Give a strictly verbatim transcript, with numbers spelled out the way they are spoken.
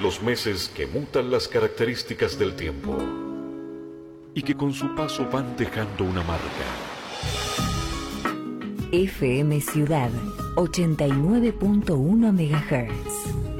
los meses que mutan las características del tiempo y que con su paso van dejando una marca. F M Ciudad ochenta y nueve punto uno megahertz.